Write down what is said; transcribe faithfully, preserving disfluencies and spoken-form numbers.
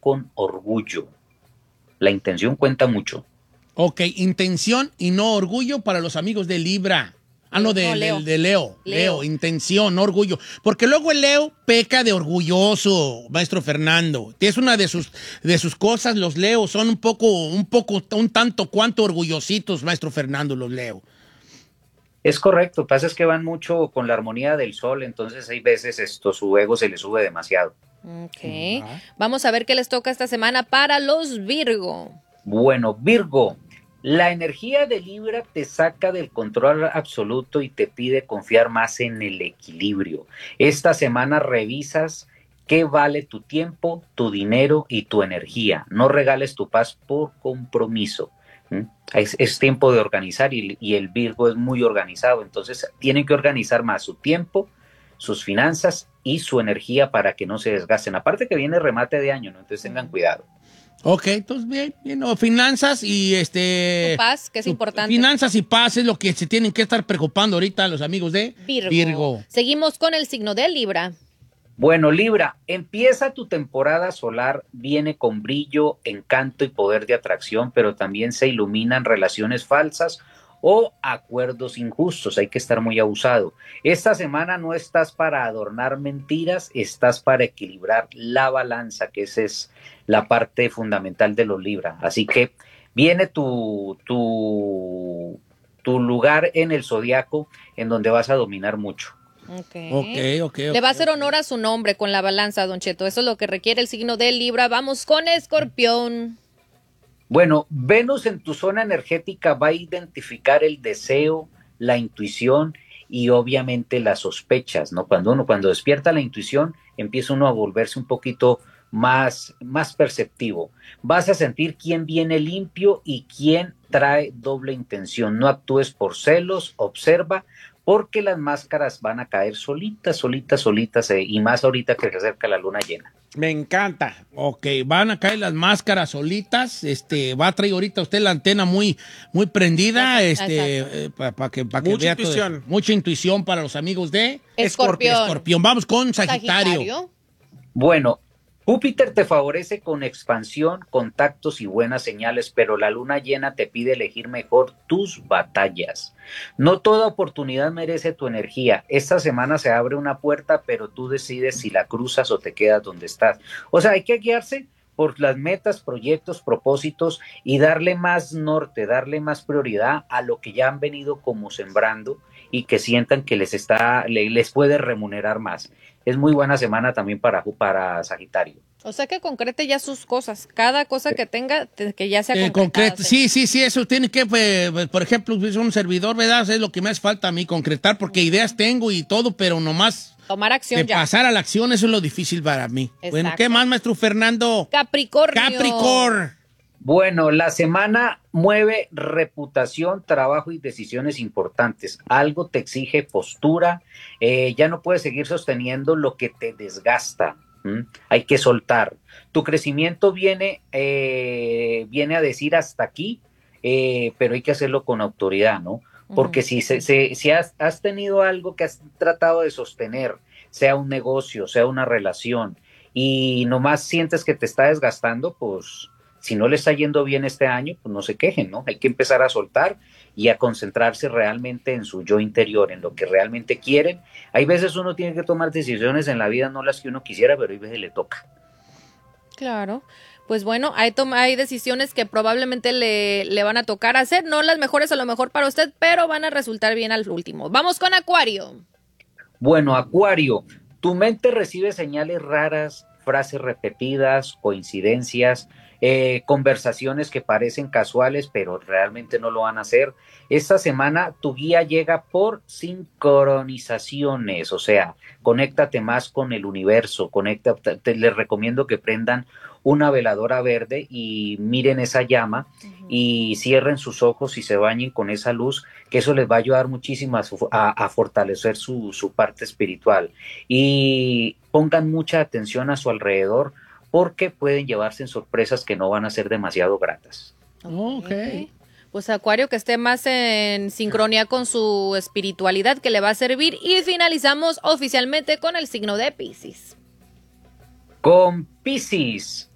con orgullo. La intención cuenta mucho. Ok, intención y no orgullo para los amigos de Libra. Ah, no, de, No, Leo. de, de Leo. Leo. Leo. Intención, no orgullo. Porque luego el Leo peca de orgulloso, maestro Fernando. Es una de sus, de sus cosas, los Leos son un poco, un poco, un tanto cuanto orgullositos, maestro Fernando, los Leo. Es correcto, lo que pasa es que van mucho con la armonía del sol, entonces hay veces esto, su ego se le sube demasiado. Ok. Vamos a ver qué les toca esta semana para los Virgo. Bueno, Virgo, la energía de Libra te saca del control absoluto y te pide confiar más en el equilibrio. Esta semana revisas qué vale tu tiempo, tu dinero y tu energía. No regales tu paz por compromiso. ¿Mm? Es, es tiempo de organizar y, y el Virgo es muy organizado, entonces tienen que organizar más su tiempo, sus finanzas y su energía para que no se desgasten. Aparte que viene remate de año, ¿no? Entonces tengan cuidado. Ok, entonces bien, bien, no, finanzas y este... Tu paz, que es su- importante. Finanzas y paz es lo que se tienen que estar preocupando ahorita los amigos de Virgo. Virgo. Seguimos con el signo de Libra. Bueno, Libra, empieza tu temporada solar, viene con brillo, encanto y poder de atracción, pero también se iluminan relaciones falsas o acuerdos injustos, hay que estar muy abusado. Esta semana no estás para adornar mentiras, estás para equilibrar la balanza, que esa es la parte fundamental de los Libra. Así que viene tu, tu, tu lugar en el zodiaco en donde vas a dominar mucho. Okay. Ok, ok, Le va a ok, hacer honor a su nombre con la balanza, Don Cheto. Eso es lo que requiere el signo de Libra. Vamos con Escorpión. Bueno, Venus en tu zona energética va a identificar el deseo, la intuición y obviamente las sospechas, ¿no? Cuando uno, cuando despierta la intuición, empieza uno a volverse un poquito más, más perceptivo. Vas a sentir quién viene limpio y quién trae doble intención. No actúes por celos, observa, porque las máscaras van a caer solitas, solitas, solitas, eh, y más ahorita que se acerca la luna llena. Me encanta. Ok, van a caer las máscaras solitas. Este, va a traer ahorita usted la antena muy, muy prendida. Exacto, Este, exacto. eh, para pa que, pa que Mucha vea todo intuición. eso. Mucha intuición para los amigos de Escorpión. Escorpión. Vamos con Sagitario. Sagitario. Bueno, Júpiter te favorece con expansión, contactos y buenas señales, pero la luna llena te pide elegir mejor tus batallas. No toda oportunidad merece tu energía. Esta semana se abre una puerta, pero tú decides si la cruzas o te quedas donde estás. O sea, hay que guiarse por las metas, proyectos, propósitos y darle más norte, darle más prioridad a lo que ya han venido como sembrando y que sientan que les está, les puede remunerar más. Es muy buena semana también para, para Sagitario. O sea que concrete ya sus cosas. Cada cosa que tenga, te- que ya sea Eh, concretada. concreto. Sí, sí, sí, eso tiene que, pues, por ejemplo, es un servidor, ¿verdad? Es lo que me hace falta a mí, concretar, porque ideas tengo y todo, pero nomás Tomar acción de ya. pasar a la acción, eso es lo difícil para mí. Exacto. Bueno, ¿qué más, maestro Fernando? Capricornio. Capricornio. Bueno, la semana mueve reputación, trabajo y decisiones importantes. Algo te exige postura, eh, ya no puedes seguir sosteniendo lo que te desgasta. ¿Mm? Hay que soltar. Tu crecimiento viene, eh, viene a decir hasta aquí, eh, pero hay que hacerlo con autoridad, ¿no? Porque Ujú. si, se, se- si has, has tenido algo que has tratado de sostener, sea un negocio, sea una relación, y nomás sientes que te está desgastando, pues si no le está yendo bien este año, pues no se quejen, ¿no? Hay que empezar a soltar y a concentrarse realmente en su yo interior, en lo que realmente quieren. Hay veces uno tiene que tomar decisiones en la vida, no las que uno quisiera, pero hay veces le toca. Claro. Pues bueno, hay, toma- hay decisiones que probablemente le, le van a tocar hacer, no las mejores a lo mejor para usted, pero van a resultar bien al último. Vamos con Acuario. Bueno, Acuario, tu mente recibe señales raras, frases repetidas, coincidencias, eh, conversaciones que parecen casuales, pero realmente no lo van a hacer. Esta semana tu guía llega por sincronizaciones, o sea, conéctate más con el universo, conecta, te, te- les recomiendo que prendan una veladora verde y miren esa llama y cierren sus ojos y se bañen con esa luz, que eso les va a ayudar muchísimo a, su- a- a fortalecer su, su parte espiritual. Y pongan mucha atención a su alrededor porque pueden llevarse en sorpresas que no van a ser demasiado gratas. Ok. Pues Acuario que esté más en sincronía con su espiritualidad que le va a servir. Y finalizamos oficialmente con el signo de Piscis. Con Piscis,